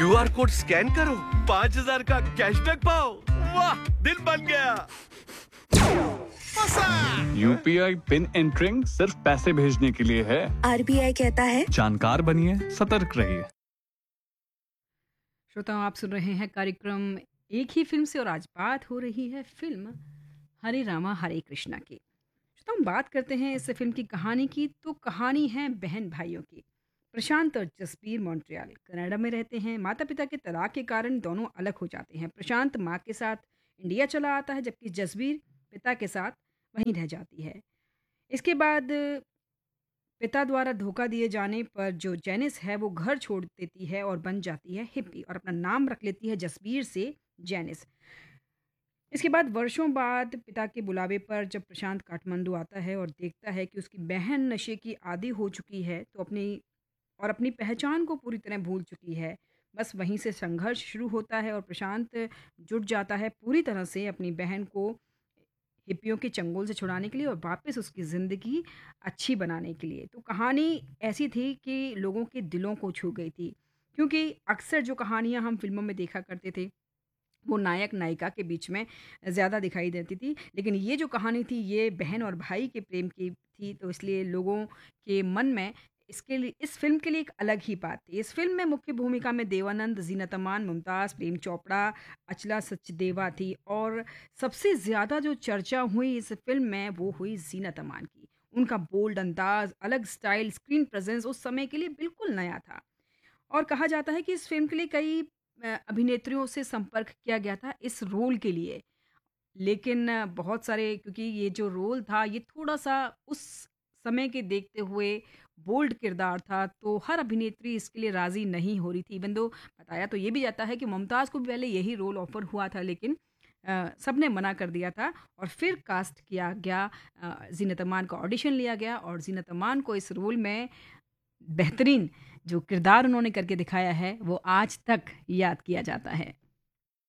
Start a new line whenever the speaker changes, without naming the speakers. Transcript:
QR code scan करो, 5,000 का cashback पाओ। वाह, दिल बन गया।
यूपीआई पिन एंटरिंग सिर्फ पैसे भेजने के लिए है।
आरबीआई कहता है
जानकार बनिए, सतर्क रहिए।
श्रोताओं, आप सुन रहे हैं कार्यक्रम एक ही फिल्म से और आज बात हो रही है फिल्म हरे रामा हरे कृष्णा की। श्रोताओं, बात करते हैं इस फिल्म की कहानी की। तो कहानी है बहन भाइयों की। प्रशांत और जसबीर मॉन्ट्रियल कनाडा में रहते हैं। माता पिता के तलाक के कारण दोनों अलग हो जाते हैं। प्रशांत माँ के साथ इंडिया चला आता है जबकि जसबीर पिता के साथ वहीं रह जाती है। इसके बाद पिता द्वारा धोखा दिए जाने पर जो जेनिस है वो घर छोड़ देती है और बन जाती है हिप्पी और अपना नाम रख लेती है जसबीर से जेनिस। इसके बाद वर्षों बाद पिता के बुलावे पर जब प्रशांत काठमांडू आता है और देखता है कि उसकी बहन नशे की आदी हो चुकी है तो अपनी पहचान को पूरी तरह भूल चुकी है, बस वहीं से संघर्ष शुरू होता है और प्रशांत जुट जाता है पूरी तरह से अपनी बहन को हिप्पियों के चंगुल से छुड़ाने के लिए और वापस उसकी ज़िंदगी अच्छी बनाने के लिए। तो कहानी ऐसी थी कि लोगों के दिलों को छू गई थी, क्योंकि अक्सर जो कहानियाँ हम फिल्मों में देखा करते थे वो नायक नायिका के बीच में ज़्यादा दिखाई देती थी, लेकिन ये जो कहानी थी ये बहन और भाई के प्रेम की थी, तो इसलिए लोगों के मन में इसके लिए इस फिल्म के लिए एक अलग ही बात थी। इस फिल्म में मुख्य भूमिका में देवानंद, जीनत अमान, मुमताज़, प्रेम चोपड़ा, अचला सचदेवा थी और सबसे ज़्यादा जो चर्चा हुई इस फिल्म में वो हुई जीनत अमान की। उनका बोल्ड अंदाज, अलग स्टाइल, स्क्रीन प्रेजेंस उस समय के लिए बिल्कुल नया था और कहा जाता है कि इस फिल्म के लिए कई अभिनेत्रियों से संपर्क किया गया था इस रोल के लिए, लेकिन बहुत सारे, क्योंकि ये जो रोल था ये थोड़ा-सा उस समय के देखते हुए बोल्ड किरदार था, तो हर अभिनेत्री इसके लिए राज़ी नहीं हो रही थी। इवन दो बताया तो ये भी जाता है कि मुमताज़ को भी पहले यही रोल ऑफ़र हुआ था, लेकिन सबने मना कर दिया था और फिर कास्ट किया गया, ज़ीनत अमान का ऑडिशन लिया गया और ज़ीनत अमान को इस रोल में बेहतरीन जो किरदार उन्होंने करके दिखाया है, वो आज तक याद किया जाता है।